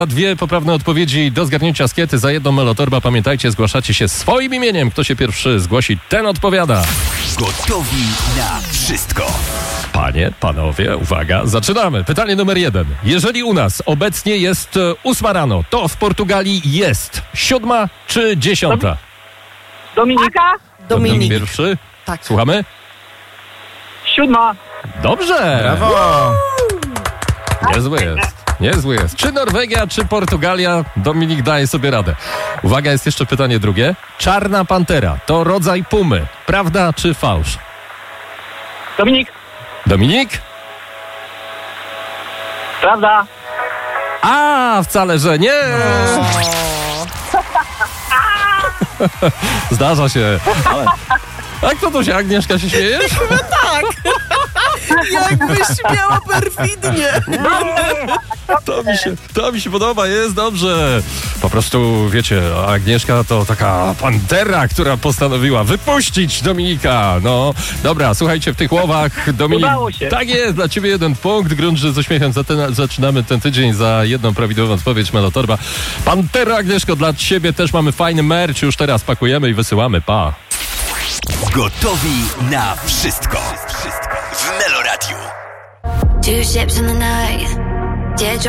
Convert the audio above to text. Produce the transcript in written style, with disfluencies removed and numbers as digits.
Dwie poprawne odpowiedzi do zgarnięcia z kiety za jedną Melotorba. Pamiętajcie, zgłaszacie się swoim imieniem. Kto się pierwszy zgłosi, ten odpowiada. Gotowi na wszystko. Panie, panowie, uwaga, zaczynamy. Pytanie numer 1. Jeżeli u nas obecnie jest 8 rano, to w Portugalii jest 7 czy 10? Dominik. Pierwszy? Tak. Słuchamy? 7. Dobrze! Brawo! Niezły jest. Czy Norwegia, czy Portugalia? Dominik daje sobie radę. Uwaga, jest jeszcze pytanie drugie. Czarna pantera to rodzaj pumy. Prawda czy fałsz? Dominik? Prawda. A, wcale, że nie! Zdarza się. A kto to się, Agnieszka, się śmiejesz? Tak! Jakbyś miała perfidnie! To mi się podoba, jest dobrze. Po prostu, wiecie, Agnieszka to taka pantera, która postanowiła wypuścić Dominika. No, dobra, słuchajcie, w tych łowach Dominik... Udało się. Tak jest, dla ciebie 1 punkt. Grunt, że z uśmiechem zaczynamy ten tydzień za jedną prawidłową odpowiedź Melotorba. Pantera, Agnieszko, dla ciebie też mamy fajny merch. Już teraz pakujemy i wysyłamy. Pa! Gotowi na wszystko. W Meloradiu. Two ships in the night, teardrops